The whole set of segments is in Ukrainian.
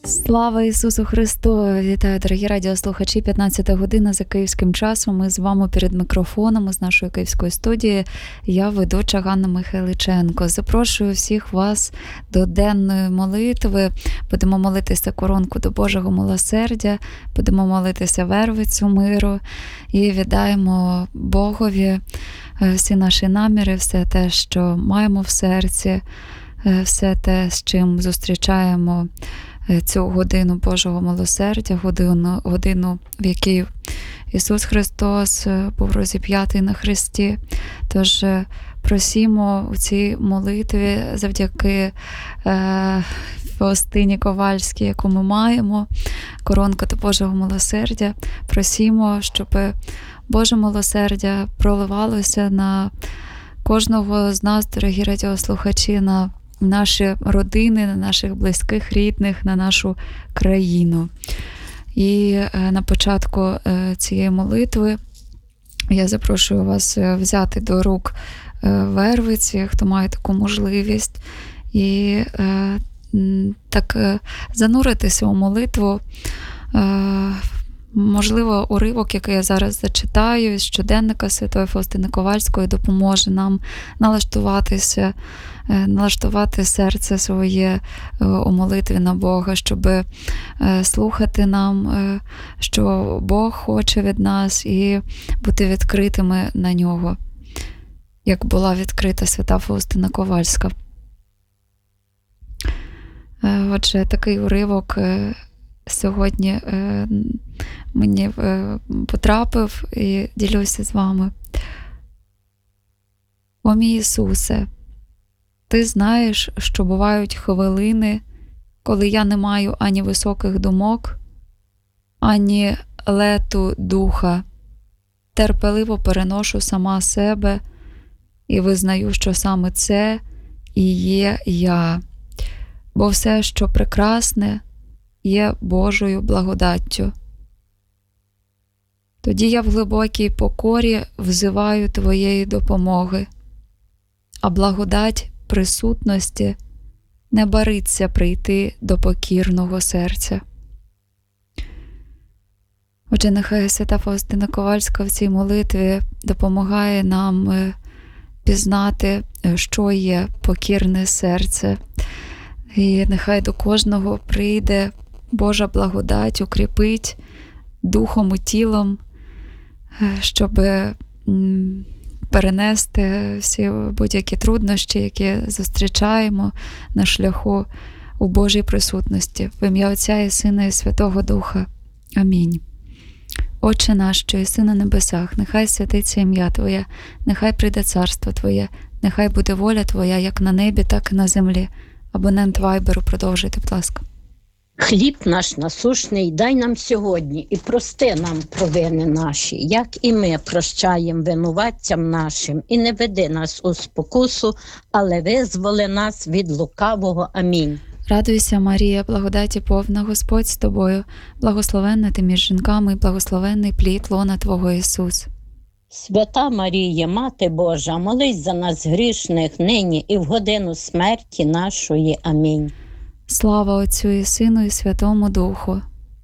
Слава Ісусу Христу! Вітаю, дорогі радіослухачі. 15 година за київським часом. Ми з вами перед мікрофоном з нашої київської студії. Я ведуча Ганна Михайличенко. Запрошую всіх вас до денної молитви. Будемо молитися коронку до Божого милосердя, будемо молитися вервицю миру і віддаємо Богові всі наші наміри, все те, що маємо в серці, все те, з чим зустрічаємо цю годину Божого милосердя, годину, в якій Ісус Христос був розіп'ятий на хресті. Тож просімо у цій молитві завдяки Фаустині Ковальській, яку ми маємо, коронка до Божого милосердя, просімо, щоб Боже милосердя проливалося на кожного з нас, дорогі радіослухачі, на наші родини, на наших близьких, рідних, на нашу країну. І на початку цієї молитви я запрошую вас взяти до рук вервиці, хто має таку можливість, і так зануритися у молитву. Можливо, уривок, який я зараз зачитаю з щоденника Святої Фаустини Ковальської, допоможе нам налаштувати серце своє у молитві на Бога, щоб слухати нам, що Бог хоче від нас, і бути відкритими на Нього, як була відкрита Свята Фаустина Ковальська. Отже, такий уривок сьогодні мені потрапив і ділюся з вами. О мій Ісусе, Ти знаєш, що бувають хвилини, коли я не маю ані високих думок, ані лету духа, терпеливо переношу сама себе і визнаю, що саме це і є я, бо все, що прекрасне, є Божою благодаттю. Тоді я в глибокій покорі взиваю Твоєї допомоги, а благодать присутності не бариться прийти до покірного серця. Отже, нехай Свята Фаустина Ковальська в цій молитві допомагає нам пізнати, що є покірне серце. І нехай до кожного прийде Божа благодать, укріпить духом і тілом, щоб перенести всі будь-які труднощі, які зустрічаємо на шляху у Божій присутності. В ім'я Отця і Сина і Святого Духа. Амінь. Отче наш, що єси на небесах, нехай святиться ім'я Твоє, нехай прийде царство Твоє, нехай буде воля Твоя, як на небі, так і на землі. Абонент Вайберу, продовжуйте, будь ласка. Хліб наш насущний дай нам сьогодні і прости нам провини наші, як і ми прощаємо винуватцям нашим. І не веди нас у спокусу, але визволи нас від лукавого. Амінь. Радуйся, Марія, благодаті повна, Господь з тобою, благословенна ти між жінками, і благословенний плід лона Твого Ісус. Свята Марія, Мати Божа, молись за нас грішних нині і в годину смерті нашої. Амінь. Слава Отцю і Сину і Святому Духу.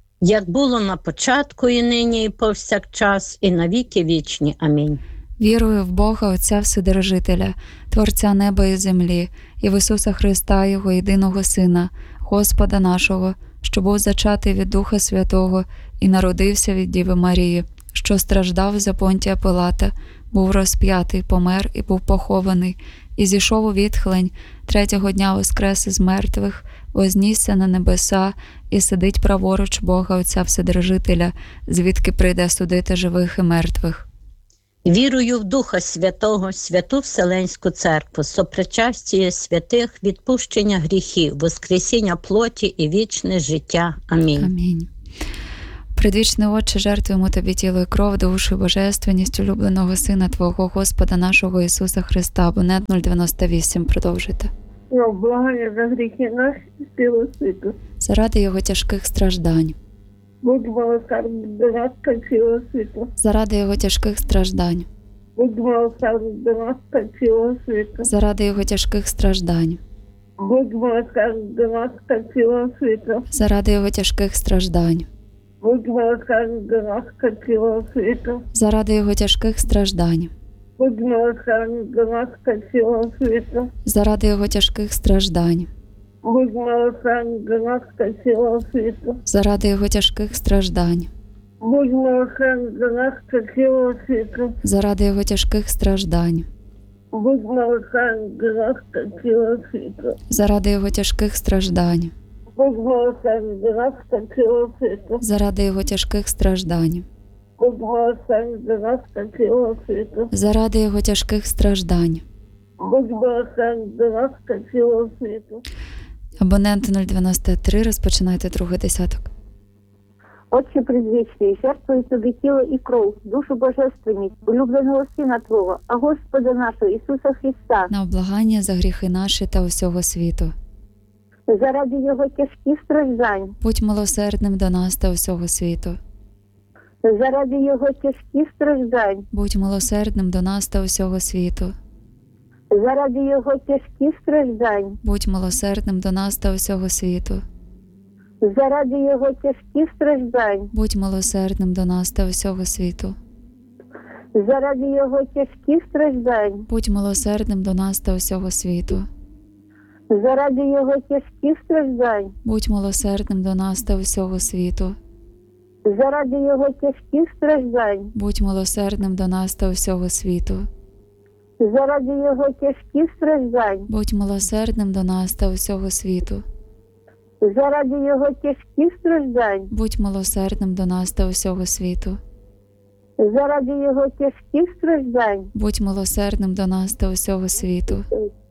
Як було на початку, і нині, і повсякчас, і на віки вічні. Амінь. Вірую в Бога Отця Вседержителя, Творця неба і землі, і в Ісуса Христа, Його єдиного Сина, Господа нашого, що був зачатий від Духа Святого і народився від Діви Марії, що страждав за Понтія Пилата, був розп'ятий, помер і був похований, і зійшов у відхлень, третього дня воскрес із мертвих, вознісся на небеса і сидить праворуч Бога Отця Вседержителя, звідки прийде судити живих і мертвих. Вірую в Духа Святого, Святу Вселенську Церкву, сопричастя святих, відпущення гріхів, воскресіння плоті і вічне життя. Амінь. Амінь. Предвічний Отче, жертвуємо Тобі тіло і кров, душу і божественність улюбленого Сина Твого, Господа нашого Ісуса Христа. Абонент 098. Продовжуйте. Благання за гріхи наші, співосвіту. Заради Його тяжких страждань. Будь милосердний до нас, цілого світу. Заради Його тяжких страждань. Будь милосердний до нас, цілого світу. Заради Його тяжких страждань. Будь милосердний до нас та цілого світу. заради Його тяжких страждань, Будь милосердний до нас та цілого світу. заради Його тяжких страждань, Будь милосердний до нас та цілого світу. заради Його тяжких страждань, Будь милосердний до нас та цілого світу. заради Його тяжких страждань, Будь милосердний до нас та цілого світу. заради Його тяжких страждань, Будь милосердний до нас та цілого світу. заради Його тяжких страждань, Будь милосердний до нас та цілого світу. заради Його тяжких страждань, Будь милосердний до нас та цілого світу. заради Його тяжких страждань. Будь милосердний до нас та цілого світу. Абонент 093, розпочинайте другий десяток. Отче предвічний, жертвую тобі тіло і кров, душу божественність, улюбленого Сина Твого, а Господа нашого Ісуса Христа, На облагання за гріхи наші та усього світу. заради Його тяжких страждань, Будь милосердним до нас та усього світу. заради Його тяжких страждань, Будь милосердним до нас та усього світу. заради Його тяжких страждань, Будь милосердним до нас та усього світу. заради Його тяжких страждань, Будь милосердним до нас та усього світу. заради Його тяжких страждань, Будь милосердним до нас та усього світу. заради Його тяжких страждань, Будь милосердним до нас та усього світу. заради Його тяжких страждань, Будь милосердним до нас та усього світу. заради Його тяжких страждань, Будь милосердним до нас та усього світу. заради Його тяжких страждань, Будь милосердним до нас та усього світу. заради Його тяжких страждань. Будь милосердним до нас та усього світу.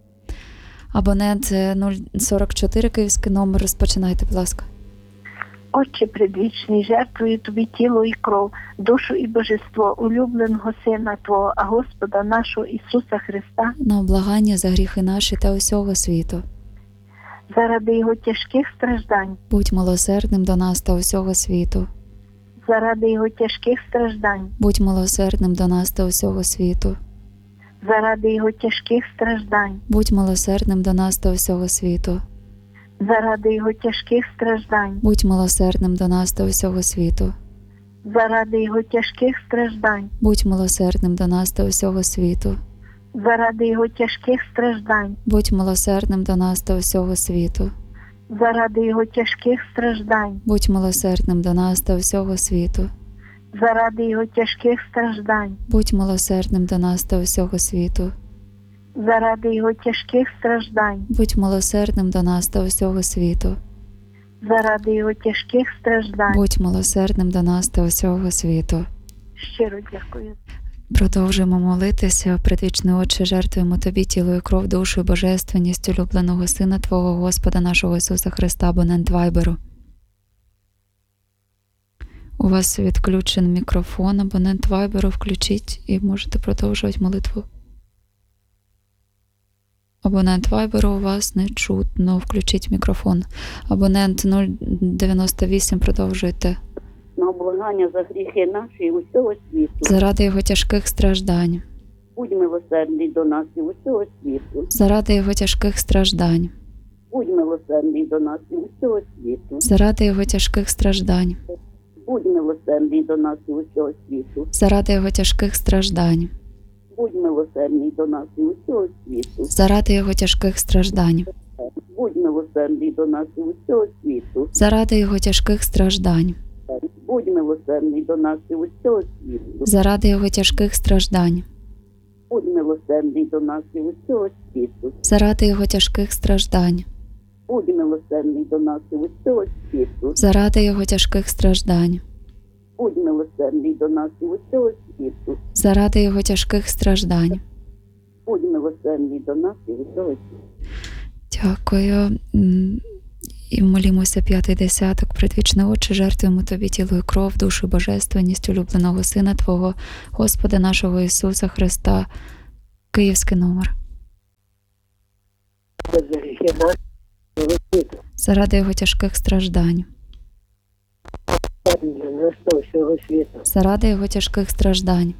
Абонент 044, київський номер, розпочинайте, будь ласка. Отче предвічний, жертвую тобі тіло і кров, душу і божество улюбленого Сина Твого, а Господа нашого Ісуса Христа, На облагання за гріхи наші та усього світу. заради Його тяжких страждань, Будь милосердним до нас та усього світу. заради Його тяжких страждань, Будь милосердним до нас та усього світу. заради Його тяжких страждань, Будь милосердним до нас та усього світу. заради Його тяжких страждань, Будь милосердним до нас та усього світу. заради Його тяжких страждань, Будь милосердним до нас та усього світу. заради Його тяжких страждань, Будь милосердним до нас та усього світу. заради Його тяжких страждань, Будь милосердним до нас та усього світу. заради Його тяжких страждань, Будь милосердним до нас та усього світу. заради Його тяжких страждань, Будь милосердним до нас та усього світу. заради Його тяжких страждань. Будь милосердним до нас та усього світу. Щиро дякую. Продовжуємо молитися. Предвічний Отче, жертвуємо Тобі тіло і кров, душу і божественність улюбленого Сина Твого, Господа нашого Ісуса Христа, абонент Вайберу. У вас відключений мікрофон, абонент Вайберу, включіть і можете продовжувати молитву. Абонент Вайберу, у вас не чутно, включіть мікрофон. Абонент 098, продовжуйте. На облагання за гріхи наші і усього світу. Заради Його тяжких страждань. Будь милосердний до нас і усього світу. Заради Його тяжких страждань. Будь милосердний до нас і усього світу. Заради Його тяжких страждань. Будь милосердний до нас і усього світу. Заради Його тяжких страждань. Будь милосердний до нас і усього світу. Заради Його тяжких страждань. Будь милосердний до нас і усього світу. Заради Його тяжких страждань. Будь милосердний до нас і усього світу. Заради Його тяжких страждань. Будь милосердний до нас і усього світу. Заради Його тяжких страждань. Будь милосердний до нас і усього світу. Заради Його тяжких страждань. Будь милосердний до нас і усього світу. Заради Його тяжких страждань. Будь милосердний до нас і усього світу. Дякую. І молімося п'ятий десяток. Предвічний Отче, жертвуємо Тобі тіло і кров, душу і божественність улюбленого Сина Твого, Господа нашого Ісуса Христа. Київський номер. Заради Його тяжких страждань. Для нас та всього світу. Заради Його тяжких страждань.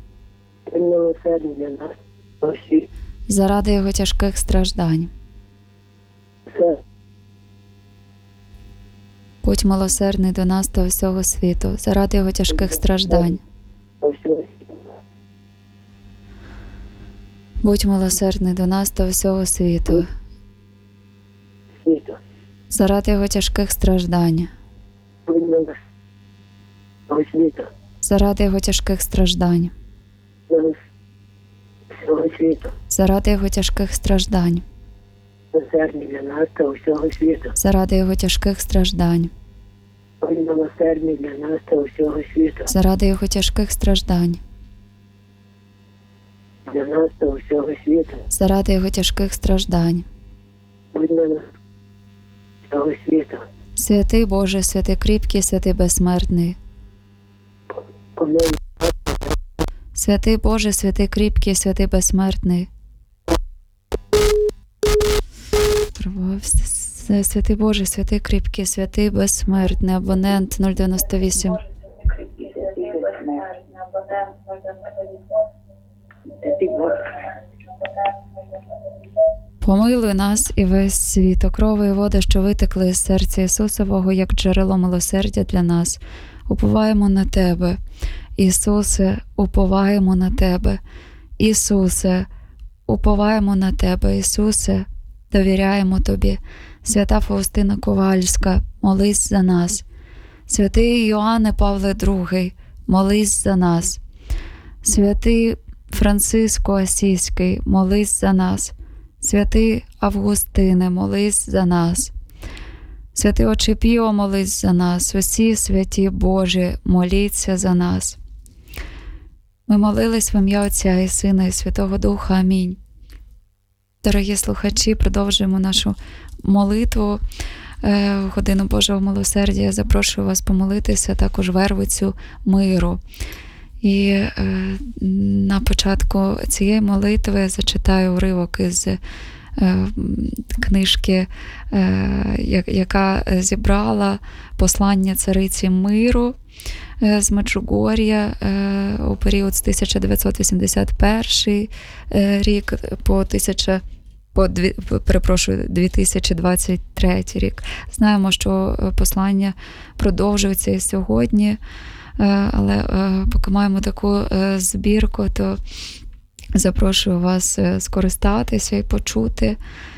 Милосердний для нас та всіх. Заради Його тяжких страждань. Все Будь милосердний до нас та усього світу, заради його тяжких страждань. до всього Будь милосердний до нас та усього світу, світу. заради його тяжких страждань. Будь милосердний до світу. Заради його тяжких страждань. До всього світу. Заради його тяжких страждань. Милосердний для нас та усього світу. Заради його тяжких страждань. Будь милосердний для нас та усього світу. Заради його тяжких страждань. Для нас та усього світу. Заради його тяжких страждань. Будь милосердний всього світу. Святий Боже, святий кріпкий, святий безсмертний. Помилуй Святий Боже, святий кріпкий, святий безсмертний. Святий Боже, святий кріпкий, святий безсмертний. Абонент 098. Помилуй нас і весь світ, окрови і води, що витекли з серця Ісусового, як джерело милосердя для нас. Уповаємо на Тебе. Ісусе, уповаємо на Тебе. Ісусе, уповаємо на Тебе. Ісусе, довіряємо Тобі. Свята Фаустина Ковальська, молись за нас. Святий Йоанне Павле II, молись за нас. Святий Франциско Асійський, молись за нас. Святий Августине, молись за нас. Святий Отче Піо, молись за нас. Усі святі Божі, моліться за нас. Ми молились в ім'я Отця і Сина і Святого Духа. Амінь. Дорогі слухачі, продовжуємо нашу молитву в годину Божого милосердя. Я запрошую вас помолитися також вервицю миру. І на початку цієї молитви я зачитаю уривок із книжки, яка зібрала послання цариці миру з Меджугор'я у період з 1981 рік по 2023 рік. Знаємо, що послання продовжується і сьогодні, але поки маємо таку збірку, то запрошую вас скористатися і почути.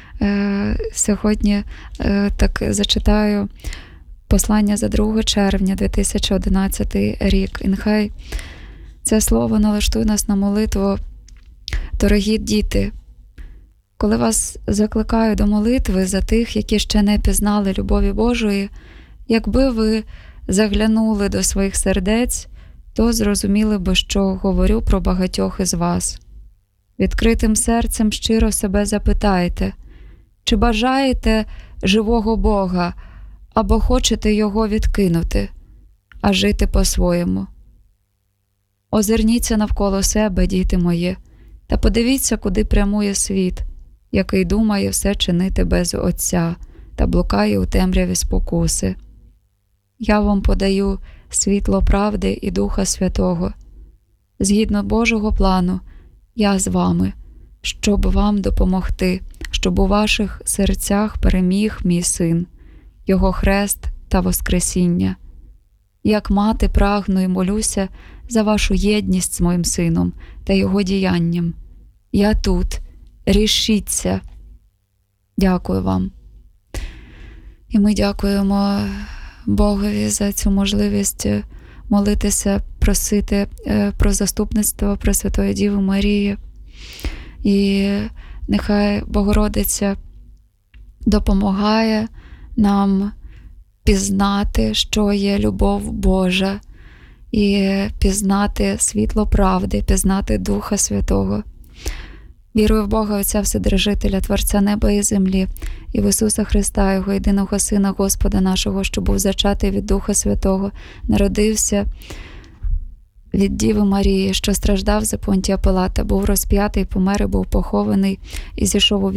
Сьогодні так зачитаю послання за 2 червня 2011 рік. І нехай це слово налаштує нас на молитву. Дорогі діти, коли вас закликаю до молитви за тих, які ще не пізнали любові Божої, якби ви заглянули до своїх сердець, то зрозуміли би, що говорю про багатьох із вас. Відкритим серцем щиро себе запитайте, чи бажаєте живого Бога, або хочете його відкинути, а жити по-своєму. Озирніться навколо себе, діти мої, та подивіться, куди прямує світ, який думає все чинити без Отця та блукає у темряві спокуси. Я вам подаю світло правди і Духа Святого. Згідно Божого плану, я з вами, щоб вам допомогти, щоб у ваших серцях переміг мій Син, Його хрест та воскресіння. Як мати прагну і молюся за вашу єдність з моїм Сином та Його діянням. Я тут, рішіться. Дякую вам. І ми дякуємо Богові за цю можливість молитися, просити про заступництво Пресвятої Діви Марії. І нехай Богородиця допомагає нам пізнати, що є любов Божа, і пізнати світло правди, пізнати Духа Святого. Вірую в Бога Отця Вседержителя, Творця неба і землі, і в Ісуса Христа, Його єдиного Сина, Господа нашого, що був зачатий від Духа Святого, народився від Діви Марії, що страждав за Понтія Пилата, був розп'ятий, помер і був похований, і зійшов у